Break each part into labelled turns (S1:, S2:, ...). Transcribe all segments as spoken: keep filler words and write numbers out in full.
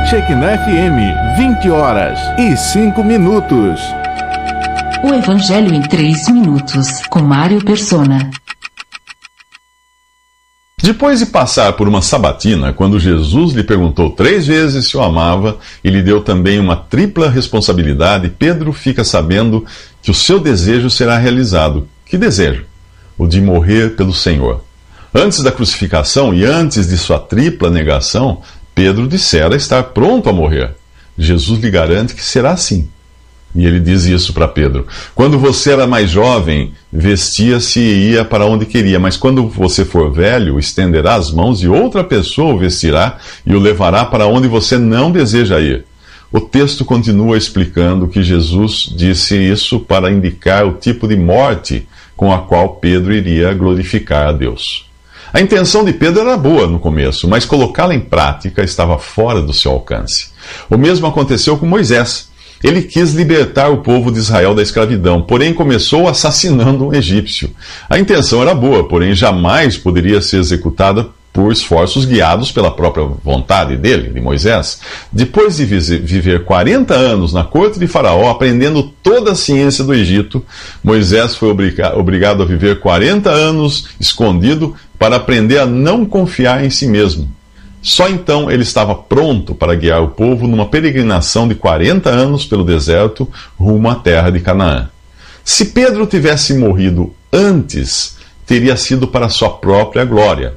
S1: Shekinah F M, vinte horas e cinco minutos.
S2: O Evangelho em três minutos, com Mário Persona.
S3: Depois de passar por uma sabatina, quando Jesus lhe perguntou três vezes se o amava e lhe deu também uma tripla responsabilidade, Pedro fica sabendo que o seu desejo será realizado. Que desejo? O de morrer pelo Senhor. Antes da crucificação e antes de sua tripla negação, Pedro dissera estar pronto a morrer. Jesus lhe garante que será assim. E ele diz isso para Pedro: quando você era mais jovem, vestia-se e ia para onde queria, mas quando você for velho, estenderá as mãos e outra pessoa o vestirá e o levará para onde você não deseja ir. O texto continua explicando que Jesus disse isso para indicar o tipo de morte com a qual Pedro iria glorificar a Deus. A intenção de Pedro era boa no começo, mas colocá-la em prática estava fora do seu alcance. O mesmo aconteceu com Moisés. Ele quis libertar o povo de Israel da escravidão, porém começou assassinando um egípcio. A intenção era boa, porém jamais poderia ser executada por esforços guiados pela própria vontade dele, de Moisés. Depois de viver quarenta anos na corte de Faraó, aprendendo toda a ciência do Egito, Moisés foi obrigado a viver quarenta anos escondido para aprender a não confiar em si mesmo. Só então ele estava pronto para guiar o povo numa peregrinação de quarenta anos pelo deserto rumo à terra de Canaã. Se Pedro tivesse morrido antes, teria sido para sua própria glória.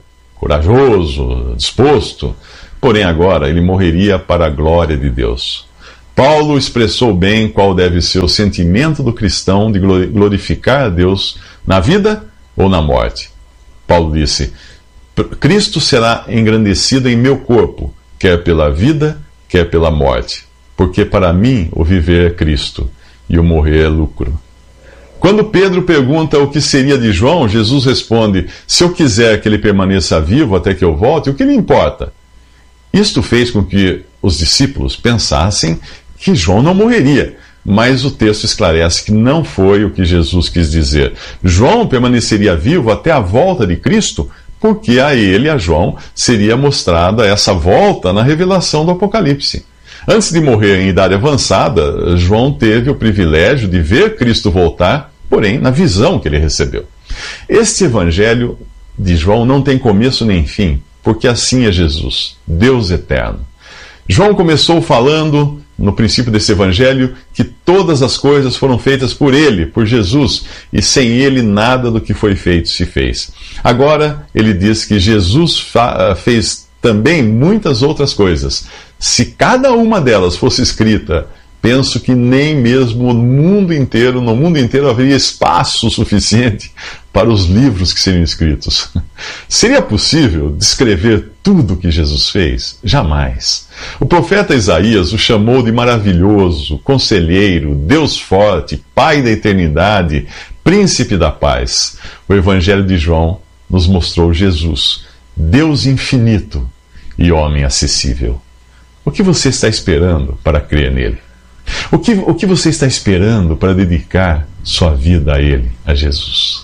S3: Corajoso, disposto, porém agora ele morreria para a glória de Deus. Paulo expressou bem qual deve ser o sentimento do cristão de glorificar a Deus na vida ou na morte. Paulo disse: Cristo será engrandecido em meu corpo, quer pela vida, quer pela morte, porque para mim o viver é Cristo e o morrer é lucro. Quando Pedro pergunta o que seria de João, Jesus responde: se eu quiser que ele permaneça vivo até que eu volte, o que lhe importa? Isto fez com que os discípulos pensassem que João não morreria, mas o texto esclarece que não foi o que Jesus quis dizer. João permaneceria vivo até a volta de Cristo, porque a ele, a João, seria mostrada essa volta na revelação do Apocalipse. Antes de morrer em idade avançada, João teve o privilégio de ver Cristo voltar, porém na visão que ele recebeu. Este evangelho de João não tem começo nem fim, porque assim é Jesus, Deus eterno. João começou falando, no princípio desse evangelho, que todas as coisas foram feitas por ele, por Jesus, e sem ele nada do que foi feito se fez. Agora ele diz que Jesus fez também muitas outras coisas. Se cada uma delas fosse escrita, penso que nem mesmo no mundo inteiro, no mundo inteiro haveria espaço suficiente para os livros que seriam escritos. Seria possível descrever tudo o que Jesus fez? Jamais. O profeta Isaías o chamou de maravilhoso, conselheiro, Deus forte, Pai da eternidade, Príncipe da paz. O Evangelho de João nos mostrou Jesus, Deus infinito e homem acessível. O que você está esperando para crer nele? O que, o que você está esperando para dedicar sua vida a ele, a Jesus?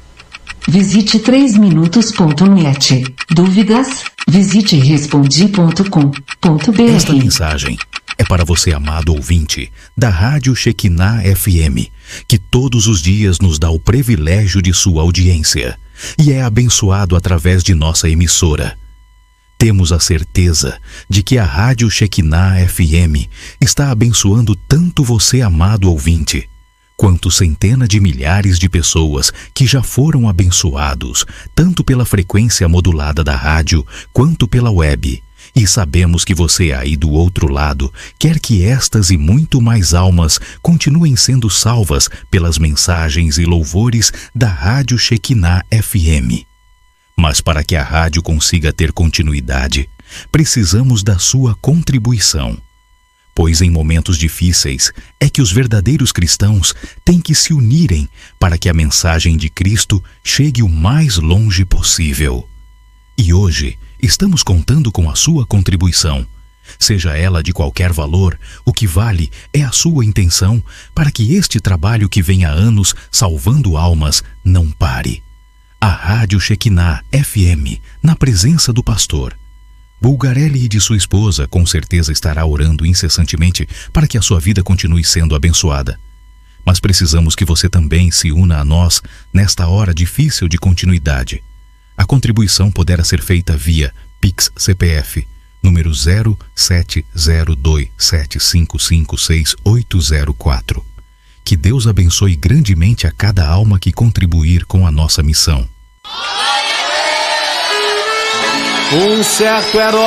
S2: Visite três minutos ponto net. Dúvidas? Visite respondi ponto com ponto br.
S4: Esta mensagem é para você, amado ouvinte, da Rádio Shekinah F M, que todos os dias nos dá o privilégio de sua audiência e é abençoado através de nossa emissora. Temos a certeza de que a Rádio Shekinah F M está abençoando tanto você, amado ouvinte, quanto centenas de milhares de pessoas que já foram abençoados, tanto pela frequência modulada da rádio, quanto pela web. E sabemos que você aí do outro lado quer que estas e muito mais almas continuem sendo salvas pelas mensagens e louvores da Rádio Shekinah F M. Mas para que a rádio consiga ter continuidade, precisamos da sua contribuição. Pois em momentos difíceis é que os verdadeiros cristãos têm que se unirem para que a mensagem de Cristo chegue o mais longe possível. E hoje estamos contando com a sua contribuição. Seja ela de qualquer valor, o que vale é a sua intenção para que este trabalho que vem há anos salvando almas não pare. A Rádio Shekinah F M, na presença do pastor. Bulgarelli e de sua esposa com certeza estará orando incessantemente para que a sua vida continue sendo abençoada. Mas precisamos que você também se una a nós nesta hora difícil de continuidade. A contribuição poderá ser feita via Pix C P F, número zero sete zero dois sete cinco cinco seis oito zero quatro. Que Deus abençoe grandemente a cada alma que contribuir com a nossa missão.
S5: Um certo herói